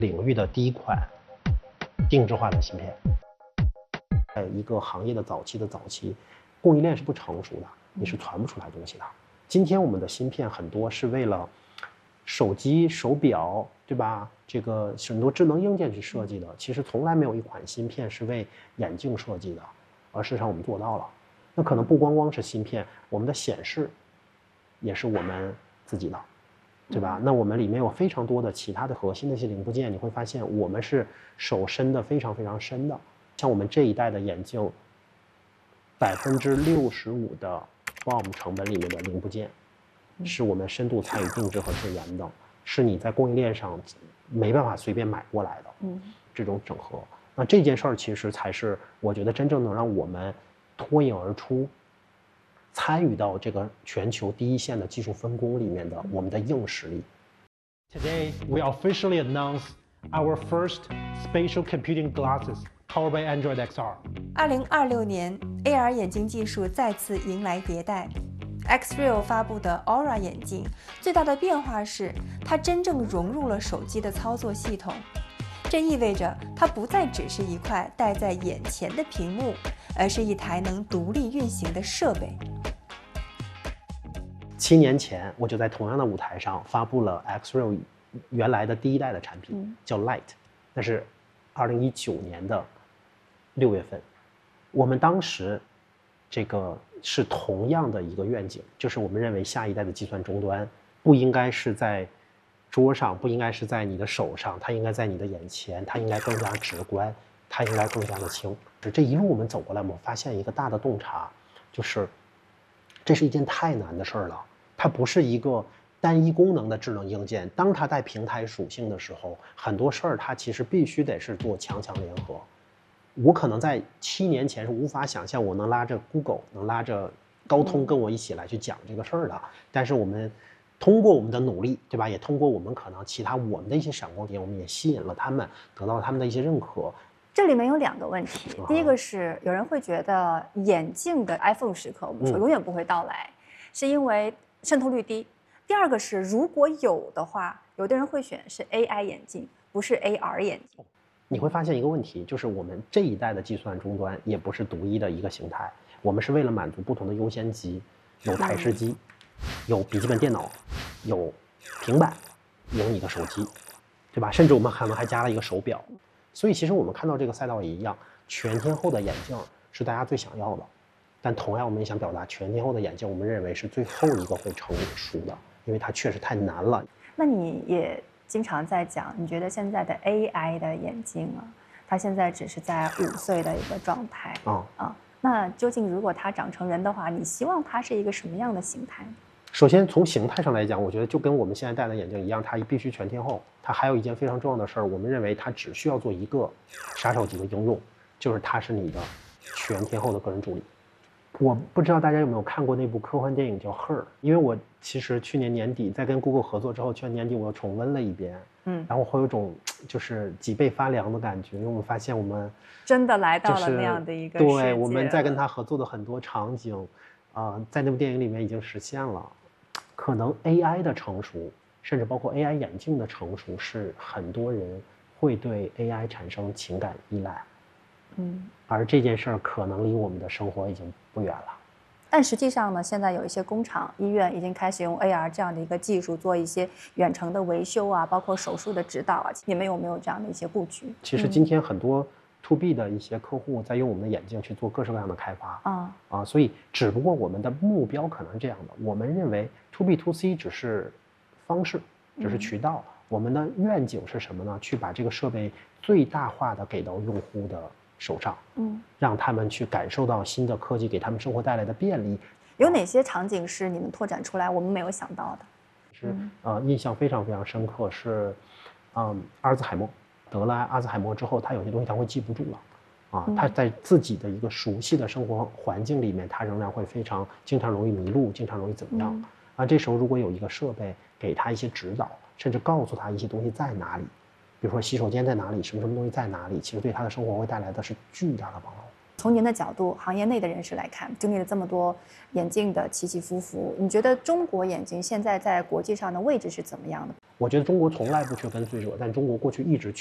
领域的第一款定制化的芯片。在一个行业的早期，供应链是不成熟的，你是传不出来东西的。今天我们的芯片很多是为了手机、手表，对吧？这个很多智能硬件去设计的，其实从来没有一款芯片是为眼镜设计的，而事实上我们做到了。那可能不光光是芯片，我们的显示也是我们自己的，对吧？那我们里面有非常多的其他的核心的一些零部件，你会发现我们是手伸的非常非常深的。像我们这一代的眼镜，65%的 BOM 成本里面的零部件，是我们深度参与定制和自研的，是你在供应链上没办法随便买过来的。这种整合，那这件事儿其实才是我觉得真正能让我们脱颖而出，参与到这个全球第一线的技术分工里面的我们的硬实力。 Today, we officially announce our first spatial computing glasses powered by Android XR. 2026年 ，AR 眼镜技术再次迎来迭代。X-Real 发布的 Aura 眼镜最大的变化是，它真正融入了手机的操作系统。这意味着它不再只是一块戴在眼前的屏幕，而是一台能独立运行的设备。 7年前，我就在同样的舞台上发布了 X-Real 原来的第一代的产品，叫 Light， 那是2019年的6月份。我们当时这个是同样的一个愿景，就是我们认为下一代的计算终端不应该是在桌上，不应该是在你的手上，它应该在你的眼前，它应该更加直观，它应该更加的轻。这一路我们走过来，我们发现一个大的洞察，就是这是一件太难的事儿了。它不是一个单一功能的智能硬件，当它带平台属性的时候，很多事儿它其实必须得是做强强联合。我可能在7年前是无法想象我能拉着 Google， 能拉着高通跟我一起来去讲这个事儿的。但是我们通过我们的努力，对吧？也通过我们可能其他我们的一些闪光点，我们也吸引了他们，得到了他们的一些认可。 这里面有2个问题，第一个是有人会觉得眼镜的 iPhone 时刻，我们说永远不会到来，是因为渗透率低。第二个是如果有的话，有的人会选是 AI 眼镜，不是 AR 眼镜。 你会发现一个问题，就是我们这一代的计算终端也不是独一的一个形态，我们是为了满足不同的优先级，有台式机，有笔记本电脑，有平板，有你的手机，对吧？甚至我们可能还加了一个手表。所以其实我们看到这个赛道也一样，全天候的眼镜是大家最想要的，但同样我们也想表达，全天候的眼镜我们认为是最后一个会成熟的，因为它确实太难了。 那你也经常在讲，你觉得现在的 AI 的眼镜啊，它现在只是在5岁的一个状态那究竟如果它长成人的话，你希望它是一个什么样的形态？ 首先从形态上来讲，我觉得就跟我们现在戴的眼镜一样，它必须全天候。它还有一件非常重要的事儿，我们认为它只需要做一个杀手级的应用，就是它是你的全天候的个人助理。我不知道大家有没有看过那部科幻电影叫《Her》，因为我其实去年年底在跟 Google 合作之后，去年年底我又重温了一遍，然后会有种就是脊背发凉的感觉，因为我们发现我们真的来到了那样的一个世界， 对，我们在跟他合作的很多场景，在那部电影里面已经实现了。可能 AI 的成熟，甚至包括 AI 眼镜的成熟，是很多人会对 AI 产生情感依赖。而这件事儿可能离我们的生活已经不远了。 但实际上呢，现在有一些工厂、医院已经开始用 AR 这样的一个技术做一些远程的维修啊，包括手术的指导啊。你们有没有这样的一些布局？ 其实今天很多 To B 的一些客户在用我们的眼镜去做各式各样的开发所以只不过我们的目标可能是这样的，我们认为 To B To C 只是方式，只是渠道，我们的愿景是什么呢？去把这个设备最大化的给到用户的手上，让他们去感受到新的科技给他们生活带来的便利。 有哪些场景是你们拓展出来我们没有想到的？ 是印象非常非常深刻是，阿尔兹海默得了阿兹海默之后，他有些东西他会记不住了，他在自己的一个熟悉的生活环境里面，他仍然会经常容易迷路，经常容易怎么样这时候如果有一个设备给他一些指导，甚至告诉他一些东西在哪里，比如说洗手间在哪里，什么东西在哪里，其实对他的生活会带来的是巨大的帮助。 从您的角度，行业内的人士来看，经历了这么多眼镜的起起伏伏，你觉得中国眼镜现在在国际上的位置是怎么样的？ 我觉得中国从来不缺跟随者，但中国过去一直